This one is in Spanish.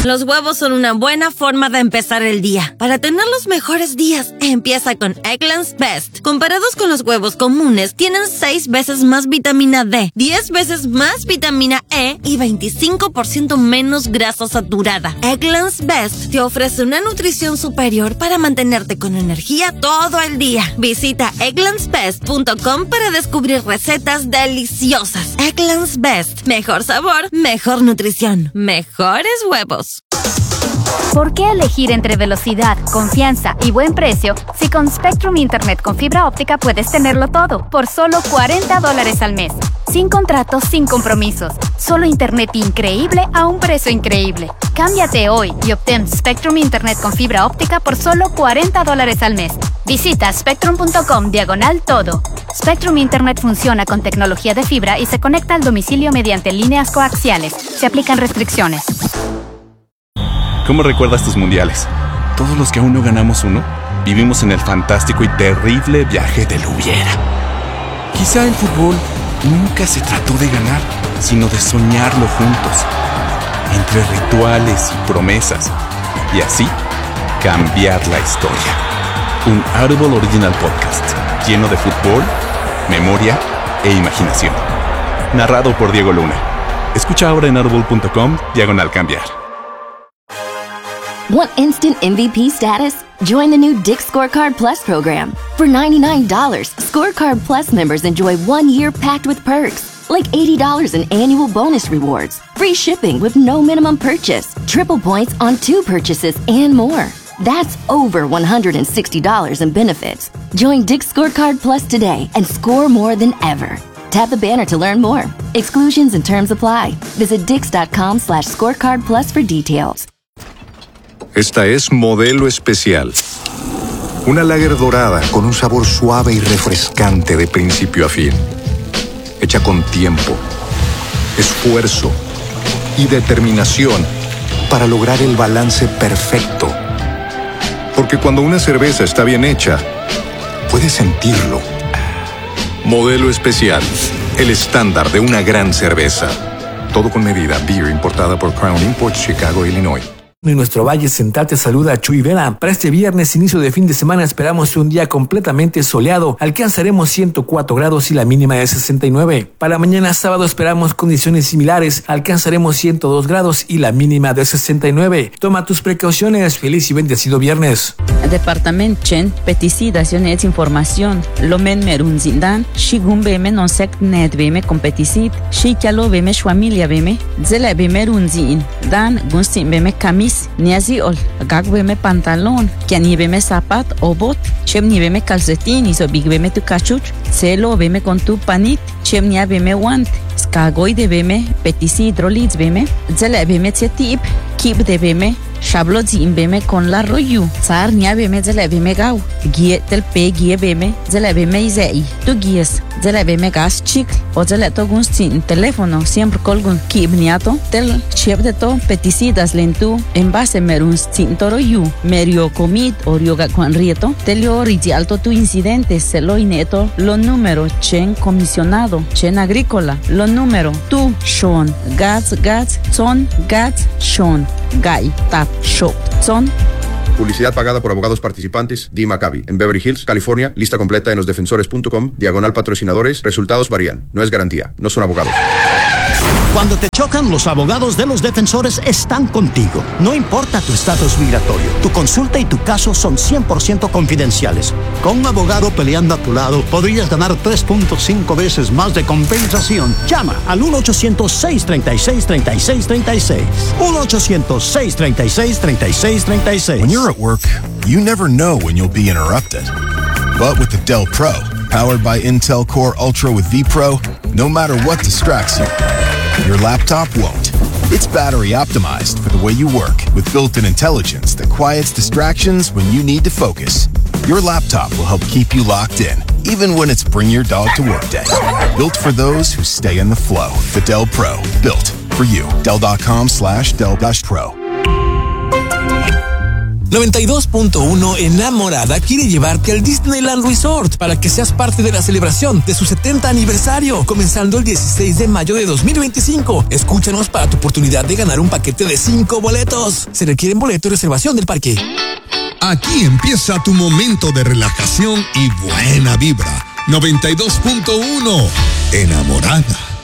Los huevos son una buena forma de empezar el día. Para tener los mejores días, empieza con Eggland's Best. Comparados con los huevos comunes, tienen 6 veces más vitamina D, 10 veces más vitamina E y 25% menos grasa saturada. Eggland's Best te ofrece una nutrición superior para mantenerte con energía todo el día. Visita egglandsbest.com para descubrir recetas deliciosas. Eggland's Best. Mejor sabor, mejor nutrición, mejores huevos. ¿Por qué elegir entre velocidad, confianza y buen precio si con Spectrum Internet con fibra óptica puedes tenerlo todo por solo $40 al mes? Sin contratos, sin compromisos. Solo internet increíble a un precio increíble. Cámbiate hoy y obtén Spectrum Internet con fibra óptica por solo $40 al mes. Visita spectrum.com/todo. Spectrum Internet funciona con tecnología de fibra y se conecta al domicilio mediante líneas coaxiales. Se aplican restricciones. ¿Cómo recuerdas tus mundiales? Todos los que aún no ganamos uno, vivimos en el fantástico y terrible viaje del hubiera. Quizá el fútbol nunca se trató de ganar, sino de soñarlo juntos, entre rituales y promesas, y así cambiar la historia. Un Audible Original Podcast, lleno de fútbol, memoria e imaginación. Narrado por Diego Luna. Escucha ahora en audible.com/cambiar. Want instant MVP status? Join the new Dick's Scorecard Plus program. For $99, Scorecard Plus members enjoy 1 year packed with perks, like $80 in annual bonus rewards, free shipping with no minimum purchase, triple points on 2 purchases, and more. That's over $160 in benefits. Join Dick's Scorecard Plus today and score more than ever. Tap the banner to learn more. Exclusions and terms apply. Visit dix.com/scorecard plus for details. Esta es Modelo Especial. Una lager dorada con un sabor suave y refrescante de principio a fin. Hecha con tiempo, esfuerzo y determinación para lograr el balance perfecto. Porque cuando una cerveza está bien hecha, puedes sentirlo. Modelo Especial, el estándar de una gran cerveza. Todo con medida. Beer importada por Crown Imports, Chicago, Illinois. En nuestro Valle Central te saluda Chuy Vera. Para este viernes, inicio de fin de semana, esperamos un día completamente soleado. Alcanzaremos 104 grados y la mínima de 69. Para mañana sábado esperamos condiciones similares. Alcanzaremos 102 grados y la mínima de 69. Toma tus precauciones. Feliz y bendecido viernes. Departament Chen, peticidas y información. Lomen merun zindan, shigum beme non sect net beme competisit, shikalo beme familia beme, zela beme runzin, dan gunstin beme camis. Niazi ol, gag beme pantalón, kiani beme zapat o bot, chem ni beme calcetín y so big beme tu cachuch, celo beme con tu panit, chem nia beme want, skagoi de beme, petisi hidroliz beme, zele beme tsetip, kip de beme, shablo zin beme con la royu, zar nia beme zele beme gau, gie tel pe gie beme, zele beme izei, tu gies, zele beme gas chic, o zele to gunstin teléfono, siempre colgun kip niato, tel chep de to peticidas lentu, en base merun cintoro yu, merio comit orioga con rieto, telio rigi alto tu incidente, celo ineto, lo número chen comisionado, chen agrícola, lo número tu shon, gats, son, gats, shon, gay, tap, shop, son. Publicidad pagada por abogados participantes. Dee Maccabi, en Beverly Hills, California. Lista completa en losdefensores.com. /patrocinadores. Resultados varían. No es garantía. No son abogados. Cuando te chocan, los abogados de Los Defensores están contigo. No importa tu estatus migratorio, tu consulta y tu caso son 100% confidenciales. Con un abogado peleando a tu lado, podrías ganar 3.5 veces más de compensación. Llama al 1-800-636-3636. 1-800-636-3636. When you're at work, you never know when you'll be interrupted. But with the Dell Pro, powered by Intel Core Ultra with vPro, no matter what distracts you, your laptop won't. It's battery optimized for the way you work with built-in intelligence that quiets distractions when you need to focus. Your laptop will help keep you locked in, even when it's bring your dog to work day. Built for those who stay in the flow. The Dell Pro, built for you. Dell.com/Dell-Pro. 92.1 Enamorada quiere llevarte al Disneyland Resort para que seas parte de la celebración de su 70 aniversario, comenzando el 16 de mayo de 2025. Escúchanos para tu oportunidad de ganar un paquete de 5 boletos. Se requieren boleto y reservación del parque. Aquí empieza tu momento de relajación y buena vibra. 92.1 Enamorada.